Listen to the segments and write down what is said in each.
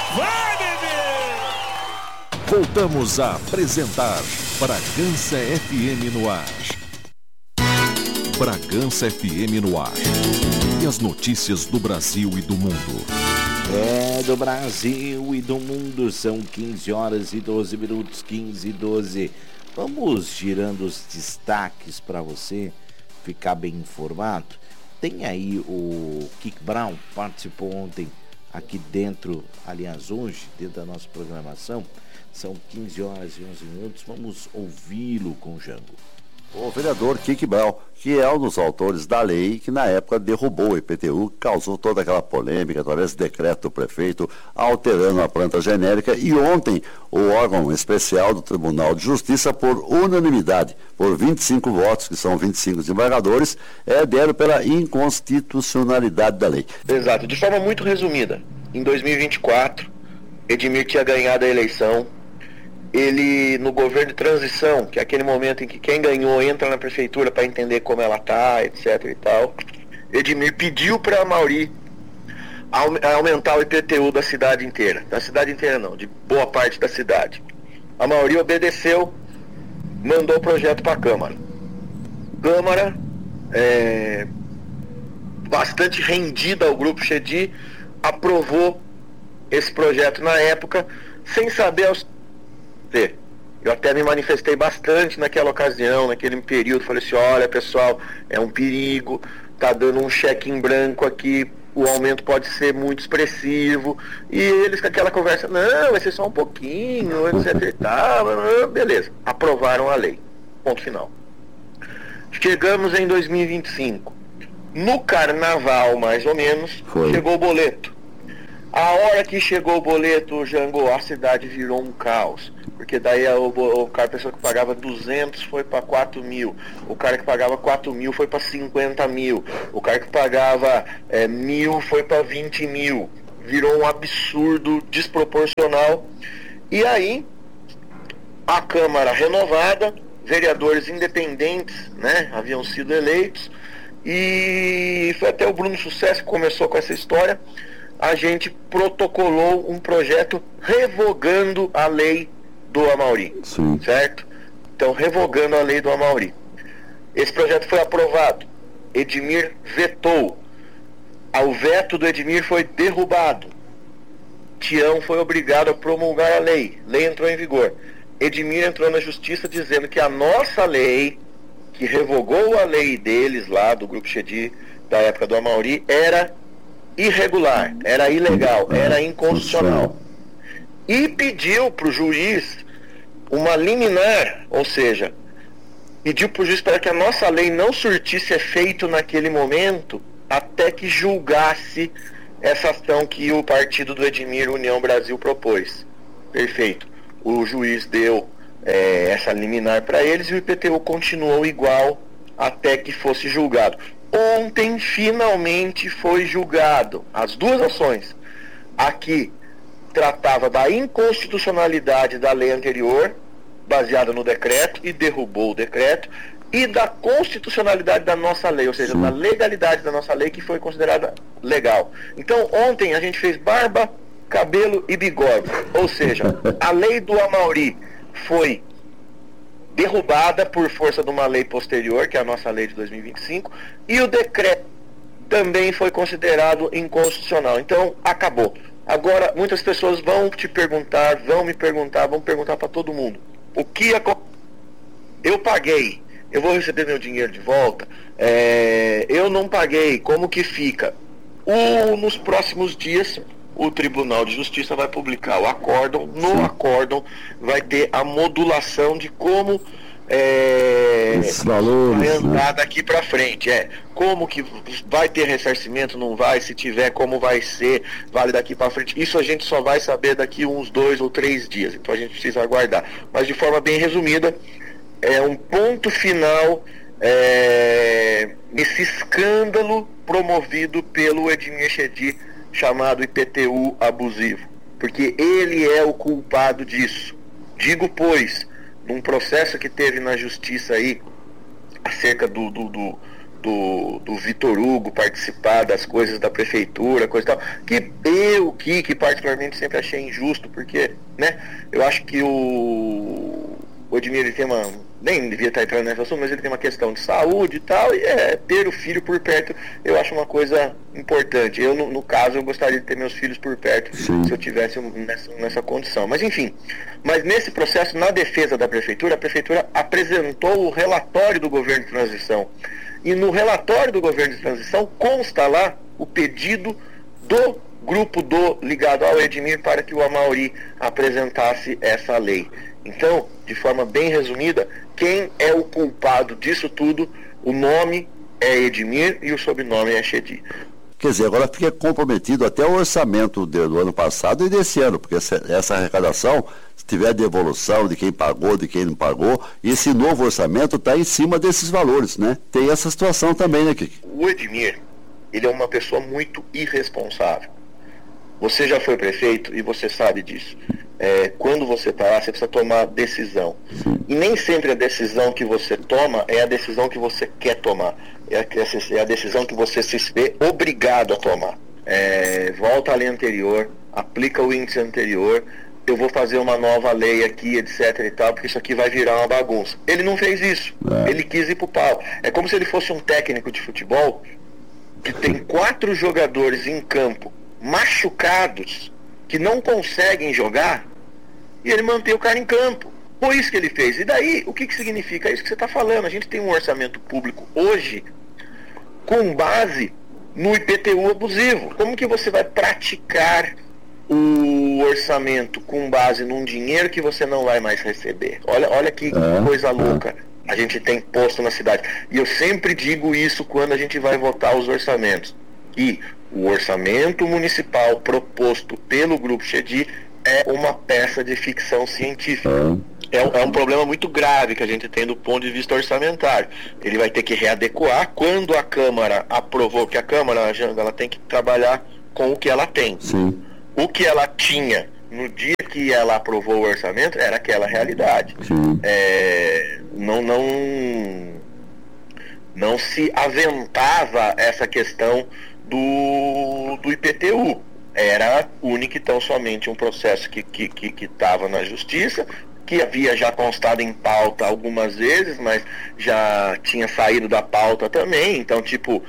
Vai, bebê! Voltamos a apresentar Bragança FM no ar. Bragança FM no ar. E as notícias do Brasil e do mundo. Do Brasil e do mundo, são 15 horas e 12 minutos, 15 e 12. Vamos girando os destaques para você ficar bem informado. Tem aí o Kik Brown, participou ontem aqui dentro, aliás hoje, dentro da nossa programação. São 15 horas e 11 minutos, vamos ouvi-lo com o Jango. O vereador Kik Brown, que é um dos autores da lei que na época derrubou o IPTU, causou toda aquela polêmica através do decreto do prefeito alterando a planta genérica, e ontem o órgão especial do Tribunal de Justiça, por unanimidade, por 25 votos, que são 25 desembargadores, deram pela inconstitucionalidade da lei. Exato, de forma muito resumida, em 2024, Edmir tinha ganhado a eleição. Ele, no governo de transição, que é aquele momento em que quem ganhou entra na prefeitura para entender como ela tá, etc e tal, Edmir pediu para a Amauri aumentar o IPTU da cidade inteira. Da cidade inteira não, de boa parte da cidade. A Amauri obedeceu, mandou o projeto para a Câmara. Câmara, bastante rendida ao Grupo Chedi, aprovou esse projeto na época, sem saber eu até me manifestei bastante naquela ocasião, naquele período. Falei assim: olha pessoal, é um perigo, tá dando um cheque em branco aqui, o aumento pode ser muito expressivo. E eles com aquela conversa: não, vai ser só um pouquinho, etc e tal. Beleza, aprovaram a lei, ponto final. Chegamos em 2025, no carnaval mais ou menos, chegou o boleto. A hora que chegou o boleto, Jango, a cidade virou um caos. Porque daí o cara, a pessoa que pagava 200 foi para 4 mil. O cara que pagava 4 mil foi para 50 mil. O cara que pagava 1.000 foi para 20 mil. Virou um absurdo desproporcional. E aí, a Câmara renovada, vereadores independentes, né, haviam sido eleitos. E foi até o Bruno Sucesso que começou com essa história. A gente protocolou um projeto revogando a lei do Amauri, certo? Então, revogando a lei do Amauri. Esse projeto foi aprovado. Edmir vetou. O veto do Edmir foi derrubado. Tião foi obrigado a promulgar a lei. Lei entrou em vigor. Edmir entrou na justiça dizendo que a nossa lei, que revogou a lei deles lá, do Grupo Chedi, da época do Amauri, era irregular, era ilegal, era inconstitucional. E pediu para o juiz uma liminar, ou seja, pediu para o juiz para que a nossa lei não surtisse efeito naquele momento, até que julgasse essa ação que o partido do Edmir, União Brasil, propôs. Perfeito. O juiz deu essa liminar para eles e o IPTU continuou igual até que fosse julgado. Ontem finalmente foi julgado as duas ações. Aqui tratava da inconstitucionalidade da lei anterior, baseada no decreto, e derrubou o decreto, e da constitucionalidade da nossa lei, ou seja, da legalidade da nossa lei, que foi considerada legal. Então ontem a gente fez barba, cabelo e bigode, ou seja, a lei do Amauri foi derrubada por força de uma lei posterior, que é a nossa lei de 2025, e o decreto também foi considerado inconstitucional. Então, acabou. Agora, muitas pessoas vão te perguntar, vão me perguntar, vão perguntar para todo mundo: o que aconteceu? Eu paguei, eu vou receber meu dinheiro de volta? Eu não paguei, como que fica? Nos próximos dias, o Tribunal de Justiça vai publicar o acórdão. No acórdão vai ter a modulação de como vai andar daqui para frente. Como que vai ter ressarcimento, não vai, se tiver, como vai ser, vale daqui para frente. Isso a gente só vai saber daqui uns 2 ou 3 dias, então a gente precisa aguardar. Mas de forma bem resumida, é um ponto final nesse escândalo promovido pelo Edmir Chedi, chamado IPTU abusivo, porque ele é o culpado disso. Digo, pois, num processo que teve na justiça aí, acerca do Vitor Hugo participar das coisas da prefeitura, coisa e tal, que eu, que particularmente sempre achei injusto, porque, né, eu acho que o Edmir, ele tem nem devia estar entrando nessa assunto, mas ele tem uma questão de saúde e tal, e ter o filho por perto, eu acho uma coisa importante. Eu, no caso, eu gostaria de ter meus filhos por perto, sim, se eu tivesse nessa condição. Mas, enfim, nesse processo, na defesa da prefeitura, a prefeitura apresentou o relatório do governo de transição. E no relatório do governo de transição consta lá o pedido do grupo ligado ao Edmir para que o Amaury apresentasse essa lei. Então, de forma bem resumida, quem é o culpado disso tudo? O nome é Edmir e o sobrenome é Chedi. Quer dizer, agora fica comprometido até o orçamento do ano passado e desse ano, porque essa arrecadação, se tiver devolução de quem pagou, de quem não pagou, e esse novo orçamento está em cima desses valores, né? Tem essa situação também, né, Kiki? O Edmir, ele é uma pessoa muito irresponsável. Você já foi prefeito e você sabe disso. Quando você está lá, você precisa tomar decisão. Sim. E nem sempre a decisão que você toma é a decisão que você quer tomar. É a decisão que você se vê obrigado a tomar. Volta à lei anterior, aplica o índice anterior, eu vou fazer uma nova lei aqui, etc e tal, porque isso aqui vai virar uma bagunça. Ele não fez isso. Ele quis ir pro pau. É como se ele fosse um técnico de futebol que tem 4 jogadores em campo machucados, que não conseguem jogar, e ele mantém o cara em campo. Foi isso que ele fez. E daí, o que significa? É isso que você está falando. A gente tem um orçamento público hoje com base no IPTU abusivo. Como que você vai praticar o orçamento com base num dinheiro que você não vai mais receber? Olha que coisa louca a gente tem posto na cidade. E eu sempre digo isso quando a gente vai votar os orçamentos. Que o orçamento municipal proposto pelo Grupo Chedi é uma peça de ficção científica. É um problema muito grave que a gente tem do ponto de vista orçamentário. Ele vai ter que readequar quando a Câmara aprovou, que a Câmara, Janga, ela tem que trabalhar com o que ela tem. Sim. O que ela tinha no dia que ela aprovou o orçamento era aquela realidade. Não se aventava essa questão do IPTU. Era único e tão somente um processo que estava na justiça, que havia já constado em pauta algumas vezes, mas já tinha saído da pauta também. Então,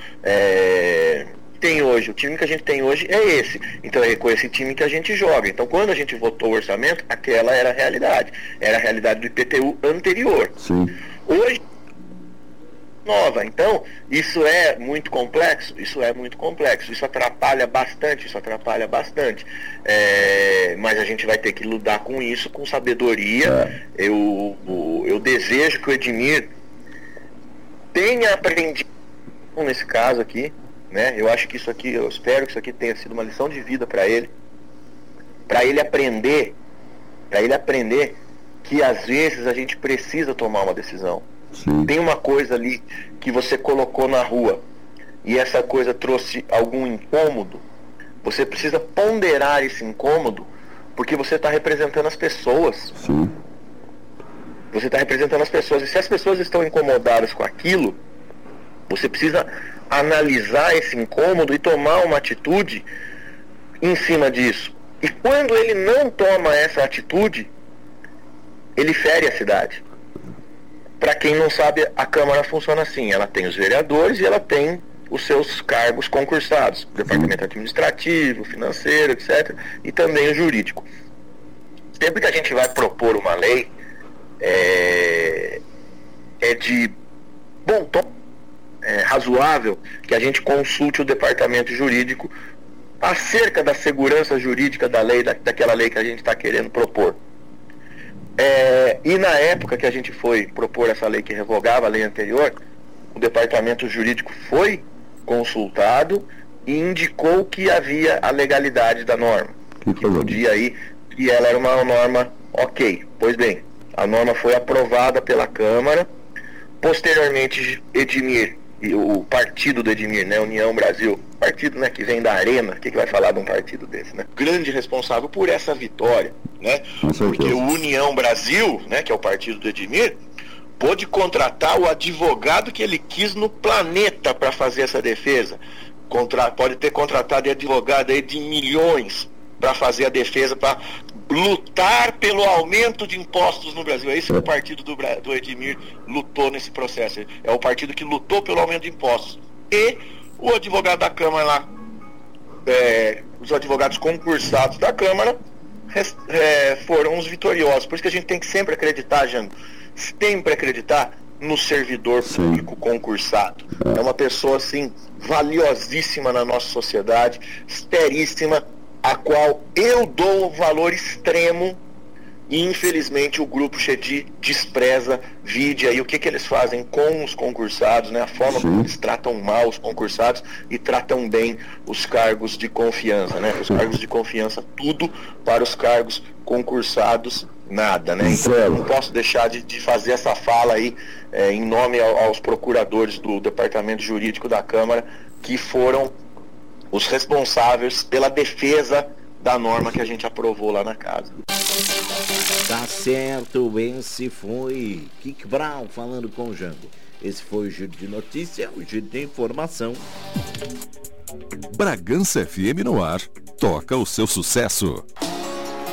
tem hoje, o time que a gente tem hoje é esse. Então é com esse time que a gente joga. Então, quando a gente votou o orçamento, aquela era a realidade. Era a realidade do IPTU anterior. Sim. Hoje, nova. Então, isso é muito complexo? Isso é muito complexo. Isso atrapalha bastante, mas a gente vai ter que lidar com isso com sabedoria. Eu desejo que o Edmir tenha aprendido nesse caso aqui, né? Eu acho que isso aqui, eu espero que isso aqui tenha sido uma lição de vida para ele aprender que às vezes a gente precisa tomar uma decisão. Sim. Tem uma coisa ali que você colocou na rua e essa coisa trouxe algum incômodo. Você precisa ponderar esse incômodo, porque você está representando as pessoas. Sim. Você está representando as pessoas. E se as pessoas estão incomodadas com aquilo, você precisa analisar esse incômodo e tomar uma atitude em cima disso. E quando ele não toma essa atitude, ele fere a cidade. Para quem não sabe, a Câmara funciona assim. Ela tem os vereadores e ela tem os seus cargos concursados. Departamento administrativo, financeiro, etc. E também o jurídico. Sempre que a gente vai propor uma lei, é de bom tom, razoável, que a gente consulte o departamento jurídico acerca da segurança jurídica da lei, daquela lei que a gente está querendo propor. E na época que a gente foi propor essa lei que revogava a lei anterior, o departamento jurídico foi consultado e indicou que havia a legalidade da norma, que podia aí, que ela era uma norma ok. Pois bem, a norma foi aprovada pela Câmara. Posteriormente, Edmir e o partido do Edmir, né, União Brasil, partido, né, que vem da arena, o que vai falar de um partido desse, né? Grande responsável por essa vitória, né? Porque o União Brasil, né, que é o partido do Edmir, pôde contratar o advogado que ele quis no planeta para fazer essa defesa. Pode ter contratado advogado aí de milhões para fazer a defesa, para lutar pelo aumento de impostos no Brasil. É isso que o partido do Edmir lutou nesse processo. É o partido que lutou pelo aumento de impostos. E o advogado da Câmara lá, os advogados concursados da Câmara foram os vitoriosos. Por isso que a gente tem que sempre acreditar, Jango, sempre acreditar no servidor público concursado. É uma pessoa, assim, valiosíssima na nossa sociedade, esteríssima, a qual eu dou um valor extremo e, infelizmente, o Grupo Chedi despreza. Vide aí o que eles fazem com os concursados, né? A forma como eles tratam mal os concursados e tratam bem os cargos de confiança, né? Os cargos de confiança, tudo, para os cargos concursados, nada, né? Então eu não posso deixar de fazer essa fala aí em nome aos procuradores do Departamento Jurídico da Câmara, que foram os responsáveis pela defesa da norma que a gente aprovou lá na casa. Tá certo, esse foi Kik Brown falando com o Jango. Esse foi o Giro de Notícia, o Giro de Informação. Bragança FM no ar, toca o seu sucesso.